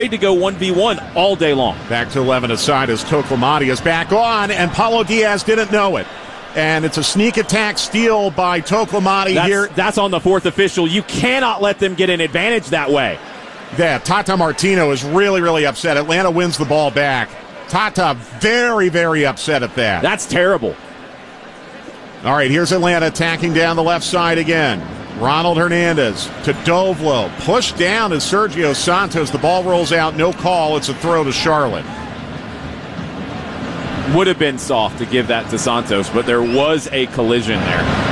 to go 1v1 all day long. Back to 11 aside as Toklamati is back on, and Paulo Diaz didn't know it. And it's a sneak attack steal by Toklamati here. That's on the fourth official. You cannot let them get an advantage that way. Yeah, Tata Martino is really, really upset. Atlanta wins the ball back. Tata very, very upset at that. That's terrible. All right, here's Atlanta attacking down the left side again. Ronald Hernandez to Dovlo. Pushed down is Sergio Santos. The ball rolls out. No call. It's a throw to Charlotte. Would have been soft to give that to Santos, but there was a collision there.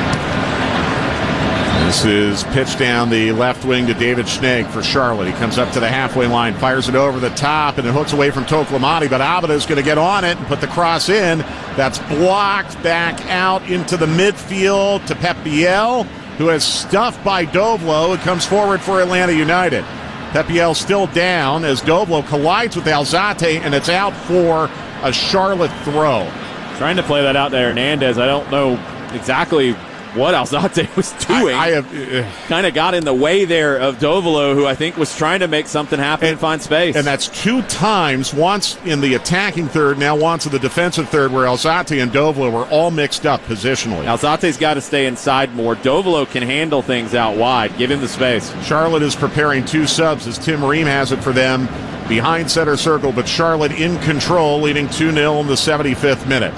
This is pitched down the left wing to David Schnegg for Charlotte. He comes up to the halfway line, fires it over the top, and it hooks away from Toklamati, but Abada is going to get on it and put the cross in. That's blocked back out into the midfield to Pep Biel, who is stuffed by Dovlo. It comes forward for Atlanta United. Pep Biel still down as Dovlo collides with Alzate, and it's out for a Charlotte throw. Trying to play that out to Hernandez. I don't know exactly what Alzate was doing. Kind of got in the way there of Dovlo, who I think was trying to make something happen and find space. And that's two times, once in the attacking third, now once in the defensive third, where Alzate and Dovlo were all mixed up positionally. Alzate's got to stay inside more. Dovlo can handle things out wide. Give him the space. Charlotte is preparing two subs as Tim Ream has it for them behind center circle, but Charlotte in control, leading 2-0 in the 75th minute.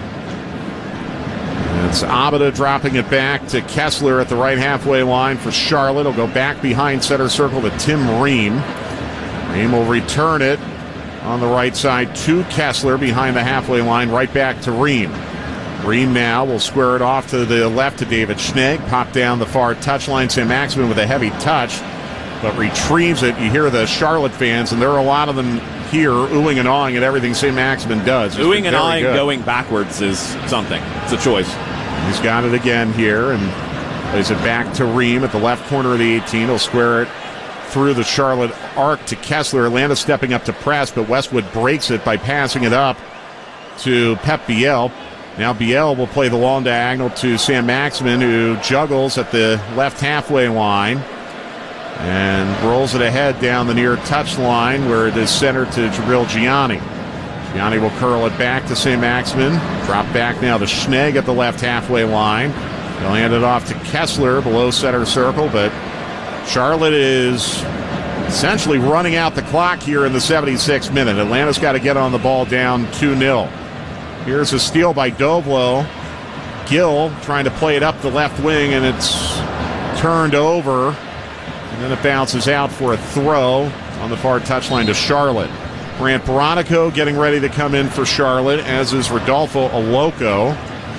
It's Abada dropping it back to Kessler at the right halfway line for Charlotte. He'll go back behind center circle to Tim Ream. Ream will return it on the right side to Kessler behind the halfway line, right back to Ream. Ream now will square it off to the left to David Schnegg. Pop down the far touchline. Sam Maximin with a heavy touch, but retrieves it. You hear the Charlotte fans, and there are a lot of them here oohing and awing at everything St. Maximin does. Oohing and awing going backwards is something. It's a choice. He's got it again here and plays it back to Ream at the left corner of the 18. He'll square it through the Charlotte arc to Kessler. Atlanta stepping up to press, but Westwood breaks it by passing it up to Pep Biel. Now Biel will play the long diagonal to Sam Maximin, who juggles at the left halfway line and rolls it ahead down the near touch line where it is centered to Jabril Gianni. Gianni will curl it back to St. Maximin. Drop back now to Schnegg at the left halfway line. He'll hand it off to Kessler below center circle, but Charlotte is essentially running out the clock here in the 76th minute. Atlanta's got to get on the ball down 2-0. Here's a steal by Dovlo. Gill trying to play it up the left wing, and it's turned over. And then it bounces out for a throw on the far touchline to Charlotte. Brant Baronico getting ready to come in for Charlotte, as is Rodolfo Aloco.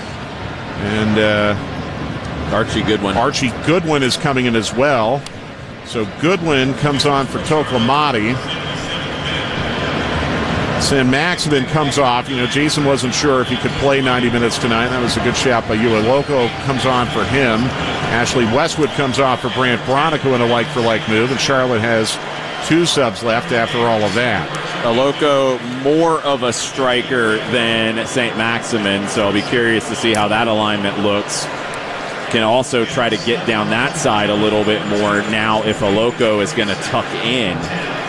And Archie Goodwin. Archie Goodwin is coming in as well. So Goodwin comes on for Toklamati. Sam Maximin comes off. You know, Jason wasn't sure if he could play 90 minutes tonight. That was a good shot by you. Aloco comes on for him. Ashley Westwood comes off for Brant Baronico in a like-for-like move, and Charlotte has two subs left after all of that. Aloco more of a striker than St. Maximin, so I'll be curious to see how that alignment looks. Can also try to get down that side a little bit more now if Aloco is going to tuck in.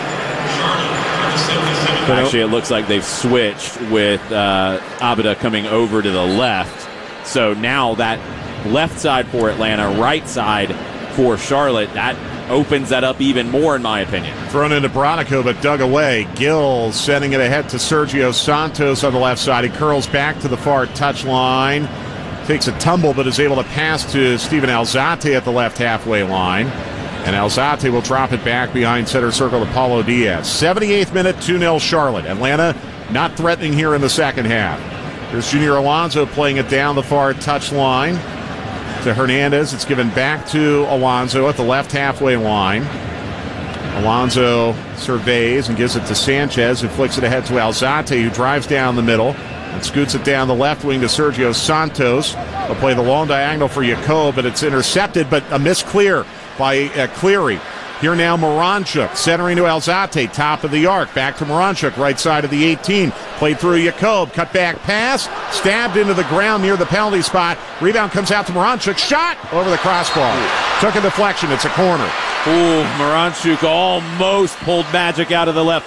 Actually, it looks like they've switched with Abada coming over to the left. So now that left side for Atlanta, right side for Charlotte, that opens that up even more, in my opinion. Thrown into Baronico, but dug away. Gill sending it ahead to Sergio Santos on the left side. He curls back to the far touchline. Takes a tumble, but is able to pass to Steven Alzate at the left halfway line. And Alzate will drop it back behind center circle to Paulo Diaz. 78th minute, 2-0 Charlotte. Atlanta not threatening here in the second half. Here's Junior Alonso playing it down the far touchline to Hernandez. It's given back to Alonso at the left halfway line. Alonso surveys and gives it to Sanchez, who flicks it ahead to Alzate, who drives down the middle and scoots it down the left wing to Sergio Santos. He'll play the long diagonal for Yacob, but it's intercepted, but a miss clear by Cleary. Here now Moranchuk, centering to Alzate, top of the arc. Back to Moranchuk, right side of the 18. Played through Yacob, cut back pass, stabbed into the ground near the penalty spot. Rebound comes out to Moranchuk, shot over the crossbar. Took a deflection, it's a corner. Ooh, Miranchuk almost pulled magic out of the left